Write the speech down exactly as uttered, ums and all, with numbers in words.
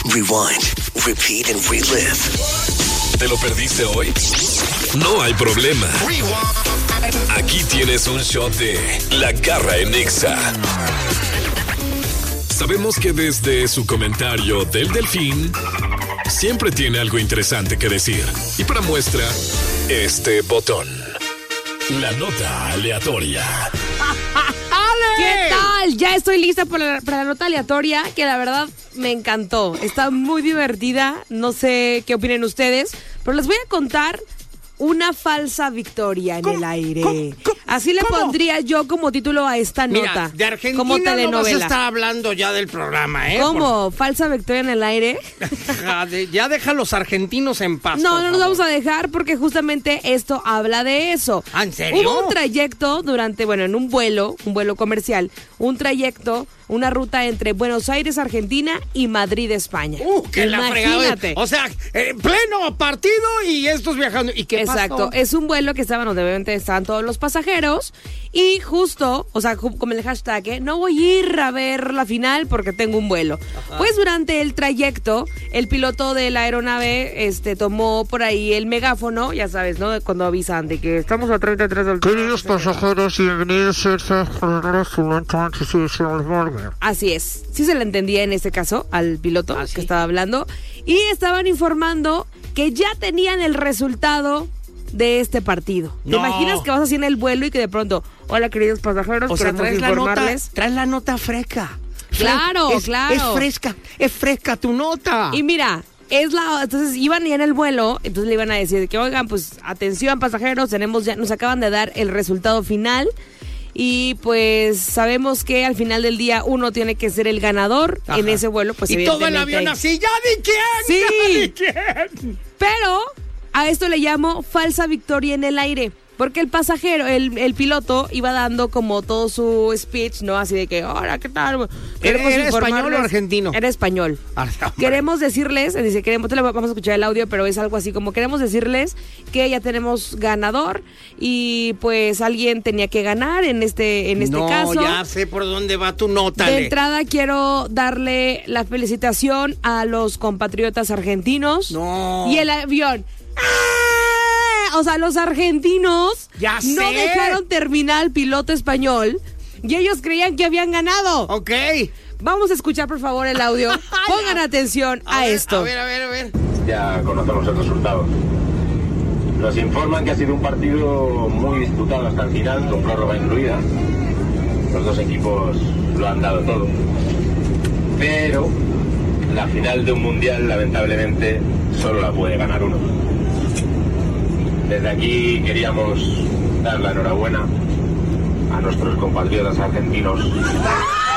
rewind, repeat and relive. ¿Te lo perdiste hoy? No hay problema. Aquí tienes un shot de La Garra en Nexa. Sabemos que desde su comentario del Delfín siempre tiene algo interesante que decir. Y para muestra, este botón. La nota aleatoria. ¿Qué tal? Ya estoy lista para la, para la nota aleatoria, que la verdad me encantó. Está muy divertida. No sé qué opinen ustedes, pero les voy a contar una falsa victoria en ¿Cómo? el aire. ¿Cómo? ¿Cómo? Así le ¿Cómo? pondría yo como título a esta Mira, nota. de Argentina como no vas a telenovela. estar hablando ya del programa, ¿eh? ¿Cómo? ¿Falsa victoria en el aire? Por... ya deja a los argentinos en paz. No, no nos vamos a dejar porque justamente esto habla de eso. ¿Ah, en serio? Hubo un trayecto durante, bueno, en un vuelo, un vuelo comercial, un trayecto, una ruta entre Buenos Aires, Argentina y Madrid, España. Uh, que la fregada. Imagínate. O sea, eh, pleno partido y estos viajando. ¿Y qué Exacto, pasó? es un vuelo que estaban, donde obviamente estaban todos los pasajeros y justo, o sea, como el hashtag, ¿eh? No voy a ir a ver la final porque tengo un vuelo. Ajá. Pues durante el trayecto, el piloto de la aeronave este, tomó por ahí el megáfono, ya sabes, ¿no? Cuando avisan de que estamos a treinta y tres del... Queridos pasajeros, bienvenidos a Así es, sí se le entendía en este caso al piloto ¿Ah, sí? que estaba hablando y estaban informando que ya tenían el resultado de este partido. No. ¿Te imaginas que vas así en el vuelo y que de pronto, hola queridos pasajeros, O sea, queremos traes la nota, informarles? traes la nota fresca. Claro, es, claro. Es fresca, es fresca tu nota. Y mira, es la, entonces iban ya en el vuelo, entonces le iban a decir que oigan, pues atención pasajeros, tenemos ya, nos acaban de dar el resultado final. Y pues sabemos que al final del día uno tiene que ser el ganador. Ajá. En ese vuelo, pues y todo el avión así, ¿ya di quién? Sí. ¿Ya di quién? Pero a esto le llamo falsa victoria en el aire. Porque el pasajero, el, el piloto, iba dando como todo su speech, ¿no? Así de que, hola, ¿qué tal? ¿Era, era español o argentino? Era español. Ah, queremos decirles, dice, queremos, te lo vamos a escuchar el audio, pero es algo así como, queremos decirles que ya tenemos ganador y pues alguien tenía que ganar en este, en este no, caso. No, ya sé por dónde va tu nota. De entrada quiero darle la felicitación a los compatriotas argentinos. No. Y el avión. O sea, los argentinos ya no sé. dejaron terminar al piloto español y ellos creían que habían ganado. Ok. Vamos a escuchar, por favor, el audio. Pongan atención a, a ver, esto. A ver, a ver, a ver. Ya conocemos el resultado. Nos informan que ha sido un partido muy disputado hasta el final, con prórroga incluida. Los dos equipos lo han dado todo. Pero la final de un mundial, lamentablemente, solo la puede ganar uno. Desde aquí queríamos dar la enhorabuena a nuestros compatriotas argentinos